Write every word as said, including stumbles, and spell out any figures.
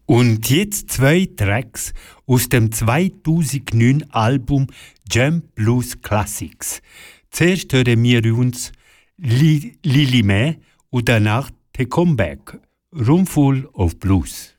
Und jetzt zwei Tracks aus dem zweitausendneun Album Jam Blues Classics. Zuerst hören wir uns Li- Lily May und danach The Comeback, Roomful of Blues.